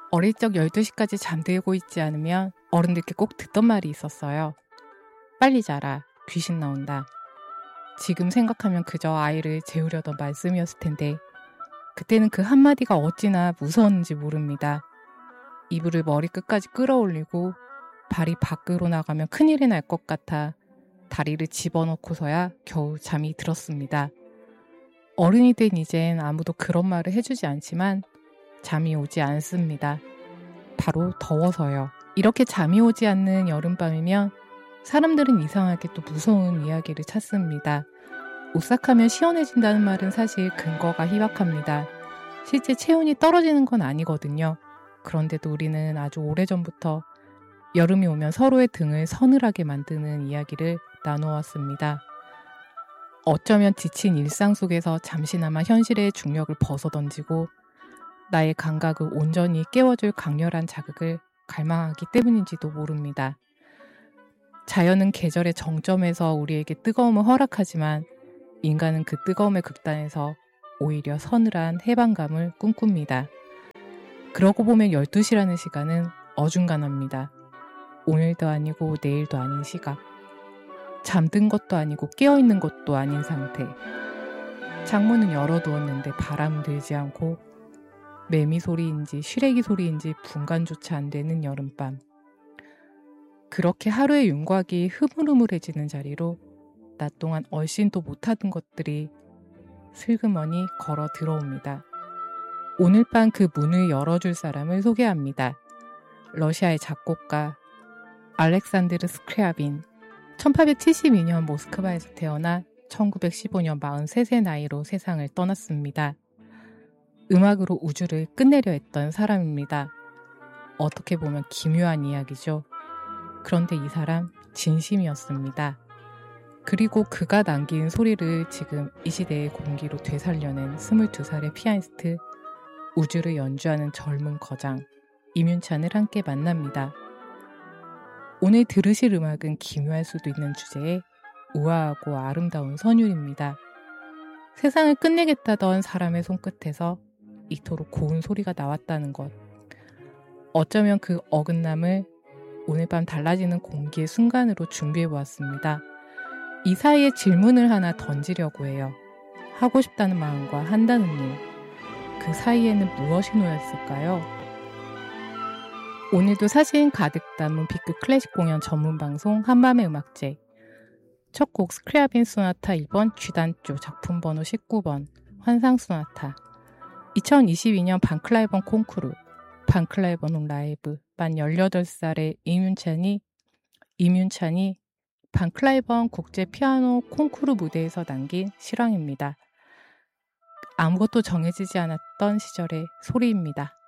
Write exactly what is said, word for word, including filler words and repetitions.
어릴 적 열두 시까지 잠들고 있지 않으면 어른들께 꼭 듣던 말이 있었어요. 빨리 자라, 귀신 나온다. 지금 생각하면 그저 아이를 재우려던 말씀이었을 텐데 그때는 그 한마디가 어찌나 무서웠는지 모릅니다. 이불을 머리끝까지 끌어올리고 발이 밖으로 나가면 큰일이 날 것 같아 다리를 집어넣고서야 겨우 잠이 들었습니다. 어른이 된 이젠 아무도 그런 말을 해주지 않지만 잠이 오지 않습니다. 바로 더워서요. 이렇게 잠이 오지 않는 여름밤이면 사람들은 이상하게 또 무서운 이야기를 찾습니다. 오싹하면 시원해진다는 말은 사실 근거가 희박합니다. 실제 체온이 떨어지는 건 아니거든요. 그런데도 우리는 아주 오래전부터 여름이 오면 서로의 등을 서늘하게 만드는 이야기를 나누어왔습니다. 어쩌면 지친 일상 속에서 잠시나마 현실의 중력을 벗어던지고 나의 감각을 온전히 깨워줄 강렬한 자극을 갈망하기 때문인지도 모릅니다. 자연은 계절의 정점에서 우리에게 뜨거움을 허락하지만 인간은 그 뜨거움의 극단에서 오히려 서늘한 해방감을 꿈꿉니다. 그러고 보면 열두 시라는 시간은 어중간합니다. 오늘도 아니고 내일도 아닌 시각. 잠든 것도 아니고 깨어있는 것도 아닌 상태. 창문은 열어두었는데 바람은 들지 않고 매미 소리인지 쉬레기 소리인지 분간조차 안 되는 여름밤. 그렇게 하루의 윤곽이 흐물흐물해지는 자리로 낮 동안 얼씬도 못하던 것들이 슬그머니 걸어 들어옵니다. 오늘 밤 그 문을 열어줄 사람을 소개합니다. 러시아의 작곡가 알렉산드르 스크랴빈. 천팔백칠십이 년 모스크바에서 태어나 천구백십오 년 마흔세 세 나이로 세상을 떠났습니다. 음악으로 우주를 끝내려 했던 사람입니다. 어떻게 보면 기묘한 이야기죠. 그런데 이 사람 진심이었습니다. 그리고 그가 남긴 소리를 지금 이 시대의 공기로 되살려낸 스물두 살의 피아니스트, 우주를 연주하는 젊은 거장 임윤찬을 함께 만납니다. 오늘 들으실 음악은 기묘할 수도 있는 주제에 우아하고 아름다운 선율입니다. 세상을 끝내겠다던 사람의 손끝에서 이토록 고운 소리가 나왔다는 것. 어쩌면 그 어긋남을 오늘 밤 달라지는 공기의 순간으로 준비해보았습니다. 이 사이에 질문을 하나 던지려고 해요. 하고 싶다는 마음과 한다는 일. 그 사이에는 무엇이 놓였을까요? 오늘도 사진 가득 담은 B급 클래식 공연 전문 방송 한밤의 음악제. 첫 곡 스크랴빈 소나타 일 번 G단조 작품 번호 십구 번 환상 소나타. 이천이십이 년 반클라이번 콩쿠르 반클라이번 라이브 만 열여덟 살의 임윤찬이 임윤찬이 반클라이번 국제 피아노 콩쿠르 무대에서 남긴 실황입니다. 아무것도 정해지지 않았던 시절의 소리입니다.